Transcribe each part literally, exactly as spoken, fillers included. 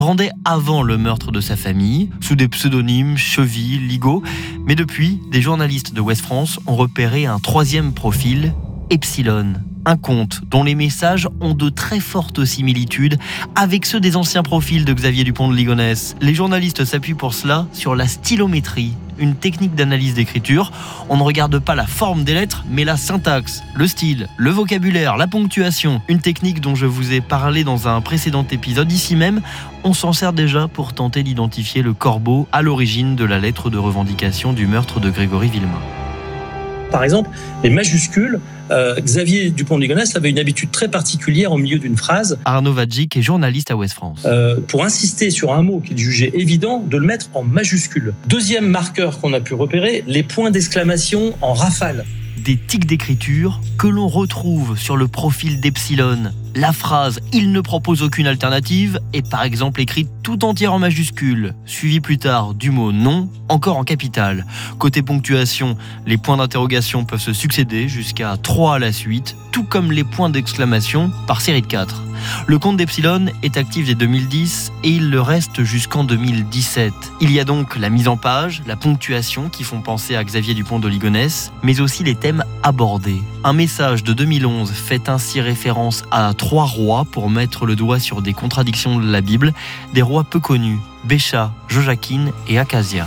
rendait avant le meurtre de sa famille, sous des pseudonymes Cheville, Ligo. Mais depuis, des journalistes de Ouest France ont repéré un troisième profil, Epsilon. Un compte dont les messages ont de très fortes similitudes avec ceux des anciens profils de Xavier Dupont de Ligonnès. Les journalistes s'appuient pour cela sur la stylométrie, une technique d'analyse d'écriture. On ne regarde pas la forme des lettres, mais la syntaxe, le style, le vocabulaire, la ponctuation. Une technique dont je vous ai parlé dans un précédent épisode. Ici même, on s'en sert déjà pour tenter d'identifier le corbeau à l'origine de la lettre de revendication du meurtre de Grégory Villemain. Par exemple, les majuscules, euh, Xavier Dupont de Ligonnès avait une habitude très particulière au milieu d'une phrase. Arnaud Vadjic est journaliste à Ouest France. Euh, pour insister sur un mot qu'il jugeait évident, de le mettre en majuscule. Deuxième marqueur qu'on a pu repérer, les points d'exclamation en rafale. Des tics d'écriture que l'on retrouve sur le profil d'Epsilon. La phrase « il ne propose aucune alternative » est par exemple écrite tout entière en majuscule, suivie plus tard du mot « non », encore en capitale. Côté ponctuation, les points d'interrogation peuvent se succéder jusqu'à trois à la suite, tout comme les points d'exclamation par série de quatre. Le compte d'Epsilon est actif dès deux mille dix et il le reste jusqu'en deux mille dix-sept. Il y a donc la mise en page, la ponctuation qui font penser à Xavier Dupont de Ligonnès, mais aussi les thèmes abordés. Un message de deux mille onze fait ainsi référence à trois rois pour mettre le doigt sur des contradictions de la Bible, des rois peu connus, Bécha, Joachim et Acasia.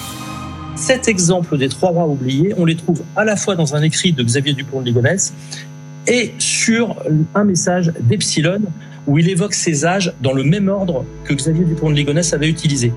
Cet exemple des trois rois oubliés, on les trouve à la fois dans un écrit de Xavier Dupont de Ligonnès et sur un message d'Epsilon où il évoque ses âges dans le même ordre que Xavier Dupont de Ligonnès avait utilisé.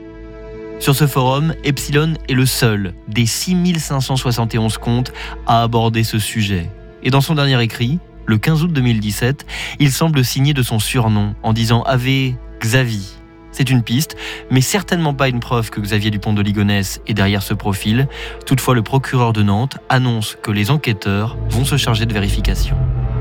Sur ce forum, Epsilon est le seul des six mille cinq cent soixante et onze comptes à aborder ce sujet. Et dans son dernier écrit, le quinze août deux mille dix-sept, il semble signer de son surnom en disant « Ave Xavi ». C'est une piste, mais certainement pas une preuve que Xavier Dupont de Ligonnès est derrière ce profil. Toutefois, le procureur de Nantes annonce que les enquêteurs vont se charger de vérification.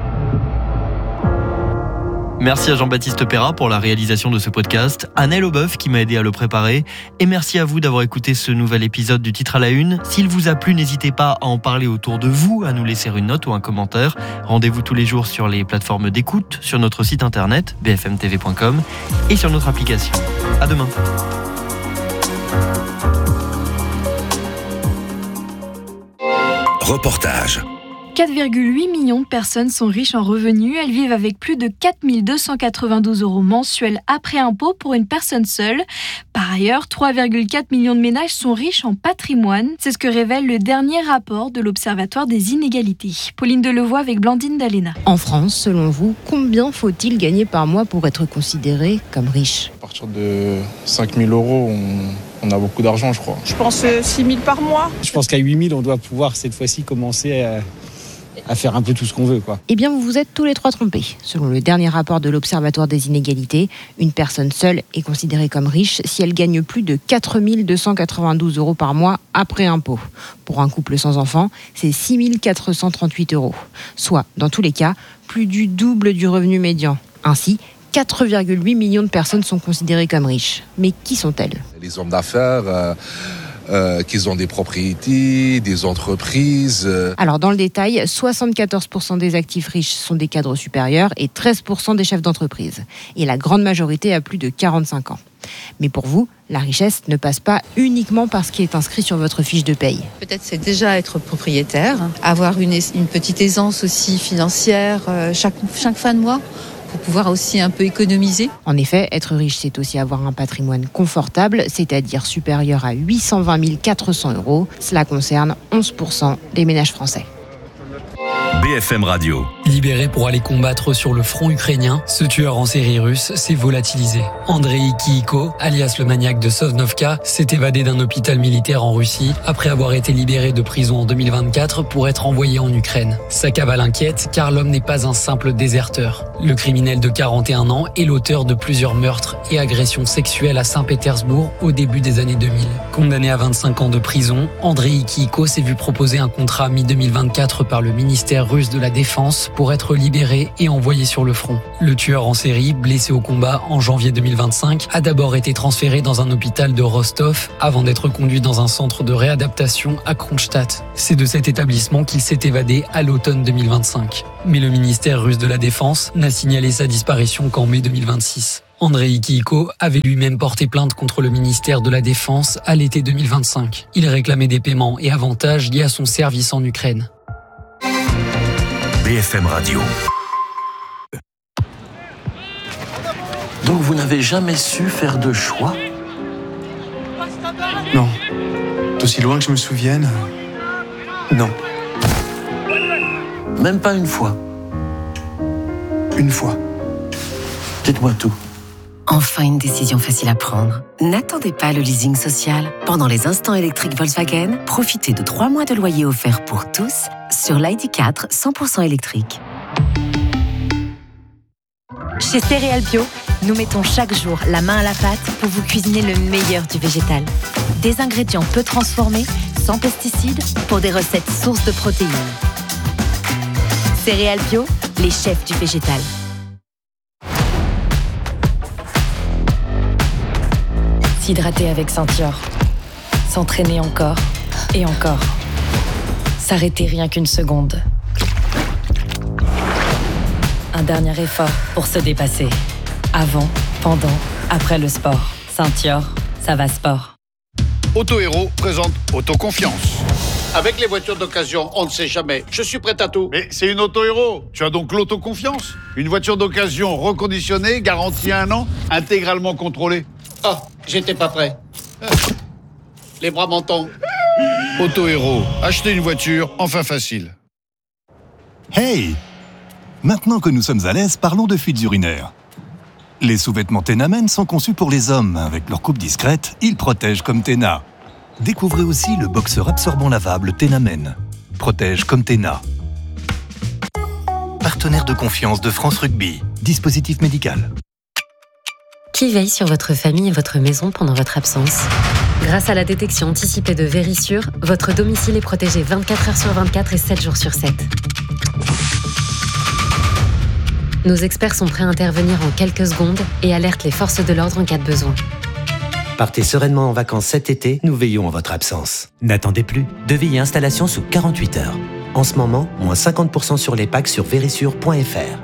Merci à Jean-Baptiste Perra pour la réalisation de ce podcast, à Nel Aubeuf qui m'a aidé à le préparer, et merci à vous d'avoir écouté ce nouvel épisode du Titre à la Une. S'il vous a plu, n'hésitez pas à en parler autour de vous, à nous laisser une note ou un commentaire. Rendez-vous tous les jours sur les plateformes d'écoute, sur notre site internet b f m t v point com et sur notre application. À demain. Reportage. quatre virgule huit millions de personnes sont riches en revenus. Elles vivent avec plus de quatre mille deux cent quatre-vingt-douze euros mensuels après impôt pour une personne seule. Par ailleurs, trois virgule quatre millions de ménages sont riches en patrimoine. C'est ce que révèle le dernier rapport de l'Observatoire des inégalités. Pauline Delevoye avec Blandine Dalena. En France, selon vous, combien faut-il gagner par mois pour être considéré comme riche ? À partir de cinq mille euros, on... On a beaucoup d'argent, je crois. Je pense six mille par mois. Je pense qu'à huit mille, on doit pouvoir cette fois-ci commencer à, à faire un peu tout ce qu'on veut, quoi. Eh bien, vous vous êtes tous les trois trompés. Selon le dernier rapport de l'Observatoire des inégalités, une personne seule est considérée comme riche si elle gagne plus de quatre mille deux cent quatre-vingt-douze euros par mois après impôt. Pour un couple sans enfant, c'est six mille quatre cent trente-huit euros. Soit, dans tous les cas, plus du double du revenu médian. Ainsi, quatre virgule huit millions de personnes sont considérées comme riches. Mais qui sont-elles ? Les hommes d'affaires, euh, euh, qui ont des propriétés, des entreprises. Euh. Alors dans le détail, soixante-quatorze pour cent des actifs riches sont des cadres supérieurs et treize pour cent des chefs d'entreprise. Et la grande majorité a plus de quarante-cinq ans. Mais pour vous, la richesse ne passe pas uniquement par ce qui est inscrit sur votre fiche de paye. Peut-être c'est déjà être propriétaire, avoir une, une petite aisance aussi financière euh, chaque, chaque fin de mois, pour pouvoir aussi un peu économiser. En effet, être riche, c'est aussi avoir un patrimoine confortable, c'est-à-dire supérieur à huit cent vingt mille quatre cents euros. Cela concerne onze pour cent des ménages français. B F M Radio. Libéré pour aller combattre sur le front ukrainien, ce tueur en série russe s'est volatilisé. Andrei Kiiko, alias le maniaque de Sosnovka, s'est évadé d'un hôpital militaire en Russie après avoir été libéré de prison en deux mille vingt-quatre pour être envoyé en Ukraine. Sa cavale inquiète car l'homme n'est pas un simple déserteur. Le criminel de quarante et un ans est l'auteur de plusieurs meurtres et agressions sexuelles à Saint-Pétersbourg au début des années deux mille. Condamné à vingt-cinq ans de prison, Andrei Kiiko s'est vu proposer un contrat mi-deux mille vingt-quatre par le ministère russe de la Défense pour être libéré et envoyé sur le front. Le tueur en série, blessé au combat en janvier deux mille vingt-cinq, a d'abord été transféré dans un hôpital de Rostov avant d'être conduit dans un centre de réadaptation à Kronstadt. C'est de cet établissement qu'il s'est évadé à l'automne deux mille vingt-cinq. Mais le ministère russe de la Défense n'a signalé sa disparition qu'en mai deux mille vingt-six. Andrei Kiiko avait lui-même porté plainte contre le ministère de la Défense à l'été deux mille vingt-cinq. Il réclamait des paiements et avantages liés à son service en Ukraine. B F M Radio. Donc vous n'avez jamais su faire de choix ? Non. D'aussi loin que je me souvienne, non. Même pas une fois ? Une fois. Dites-moi tout. Enfin une décision facile à prendre. N'attendez pas le leasing social. Pendant les instants électriques Volkswagen, profitez de trois mois de loyer offerts pour tous sur l'I D quatre cent pour cent électrique. Chez Céréales Bio, nous mettons chaque jour la main à la pâte pour vous cuisiner le meilleur du végétal. Des ingrédients peu transformés, sans pesticides, pour des recettes sources de protéines. Céréales Bio, les chefs du végétal. S'hydrater avec Ceintior. S'entraîner encore et encore. S'arrêter rien qu'une seconde. Un dernier effort pour se dépasser. Avant, pendant, après le sport. Ceintior, ça va sport. Auto Héros présente Autoconfiance. Avec les voitures d'occasion, on ne sait jamais. Je suis prêt à tout. Mais c'est une Auto Héros. Tu as donc l'autoconfiance. Une voiture d'occasion reconditionnée, garantie un an, intégralement contrôlée. Ah, j'étais pas prêt. Les bras m'en tombent. Auto Héros, acheter une voiture, enfin facile. Hey! Maintenant que nous sommes à l'aise, parlons de fuites urinaires. Les sous-vêtements Tena Men sont conçus pour les hommes. Avec leur coupe discrète, ils protègent comme Tena. Découvrez aussi le boxeur absorbant lavable Tena Men. Protège comme Tena. Partenaire de confiance de France Rugby. Dispositif médical. Qui veille sur votre famille et votre maison pendant votre absence ? Grâce à la détection anticipée de Vérissure, votre domicile est protégé vingt-quatre heures sur vingt-quatre et sept jours sur sept. Nos experts sont prêts à intervenir en quelques secondes et alertent les forces de l'ordre en cas de besoin. Partez sereinement en vacances cet été, nous veillons en votre absence. N'attendez plus, devis et installation sous quarante-huit heures. En ce moment, moins cinquante pour cent sur les packs sur vérissure point f r.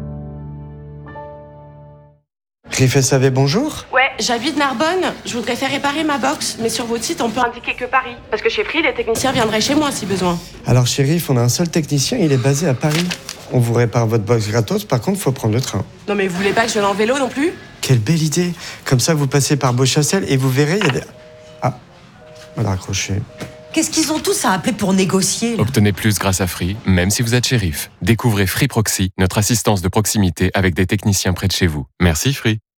Riff S A V, bonjour. Ouais, j'habite Narbonne. Je voudrais faire réparer ma box, mais sur votre site, on peut indiquer que Paris. Parce que chez Free, les techniciens viendraient chez moi si besoin. Alors chez Riff, on a un seul technicien, il est basé à Paris. On vous répare votre box gratos, par contre, faut prendre le train. Non mais vous voulez pas que je vienne en vélo non plus ? Quelle belle idée. Comme ça, vous passez par Beauchâtel et vous verrez, il y a des... Ah, on a raccroché. Qu'est-ce qu'ils ont tous à appeler pour négocier là ? Obtenez plus grâce à Free, même si vous êtes chez Riff. Découvrez Free Proxy, notre assistance de proximité avec des techniciens près de chez vous. Merci Free.